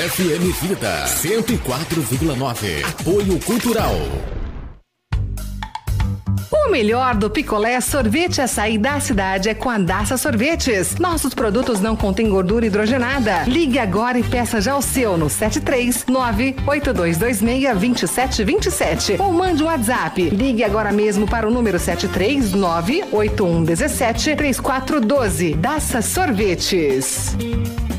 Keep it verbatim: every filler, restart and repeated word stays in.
F M Vida cento e quatro vírgula nove. Apoio Cultural. O melhor do picolé sorvete açaí da cidade é com a Daça Sorvetes. Nossos produtos não contêm gordura hidrogenada. Ligue agora e peça já o seu no sete três nove oito dois dois seis dois sete dois sete ou mande um WhatsApp. Ligue agora mesmo para o número sete três nove oito um um sete três quatro um dois. Daça Sorvetes.